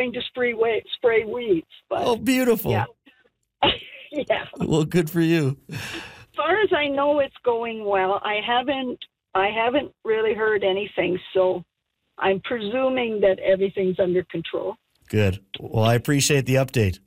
going to spray weeds. But Oh, beautiful. yeah. Yeah. Well, good for you. As far as I know, it's going well. I haven't really heard anything, so I'm presuming that everything's under control. Good. Well, I appreciate the update.